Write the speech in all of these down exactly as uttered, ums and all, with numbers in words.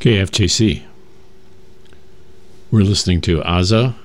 K F J C. We're listening to Aza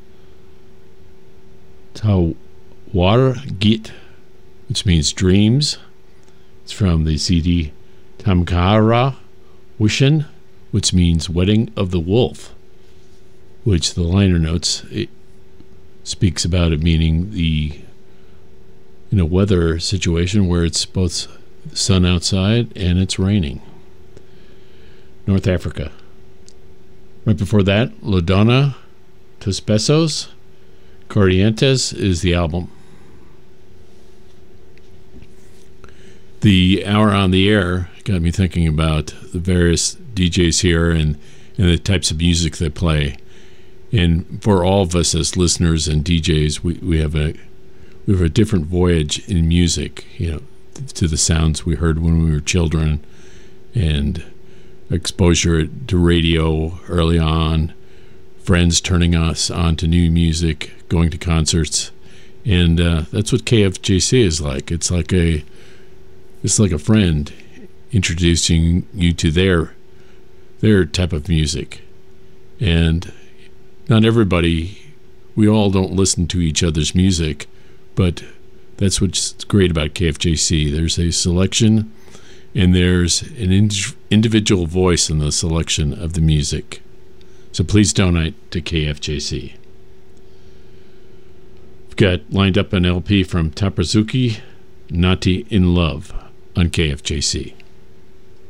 Tawar Git, which means dreams. It's from the C D Tamkara Wishin, which means wedding of the wolf, which the liner notes it speaks about it meaning the in a weather situation where it's both sun outside and it's raining. North Africa. Right before that, Lodona Tus Besos. Corrientes is the album. The hour on the air got me thinking about the various D Js here and, and the types of music they play. And for all of us as listeners and D Js, we, we have a we have a different voyage in music, you know, to the sounds we heard when we were children, and exposure to radio early on, friends turning us on to new music, going to concerts, and uh, that's what K F J C is like. It's like a, it's like a friend introducing you to their, their type of music, and not everybody, we all don't listen to each other's music, but that's what's great about K F J C. There's a selection, and there's an ind- individual voice in the selection of the music. So please donate to K F J C. We've got lined up an L P from Taprazuki, Nati in Love, on K F J C.